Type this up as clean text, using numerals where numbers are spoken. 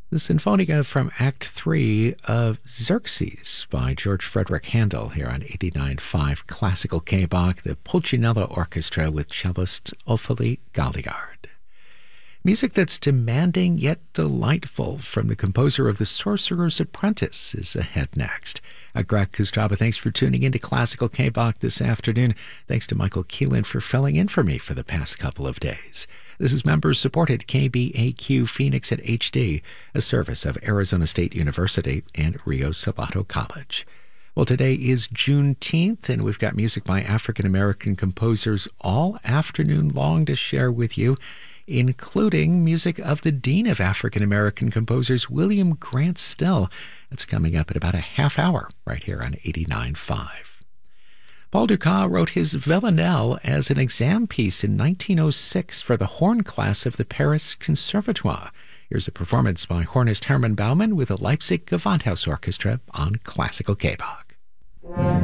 The Sinfonia from Act 3 of Xerxes by George Frederick Handel here on 89.5 Classical K-Bach, the Pulcinella Orchestra with cellist Ophélie Galliard. Music that's demanding yet delightful from the composer of The Sorcerer's Apprentice is ahead next. Greg Kustraba, thanks for tuning in to Classical K-Bach this afternoon. Thanks to Michael Keelan for filling in for me for the past couple of days. This is members-supported KBAQ Phoenix at HD, a service of Arizona State University and Rio Salado College. Well, today is Juneteenth, and we've got music by African-American composers all afternoon long to share with you, including music of the Dean of African-American Composers, William Grant Still. That's coming up in about a half hour right here on 89.5. Paul Dukas wrote his Villanelle as an exam piece in 1906 for the horn class of the Paris Conservatoire. Here's a performance by hornist Hermann Baumann with the Leipzig Gewandhaus Orchestra on Classical K-Bach.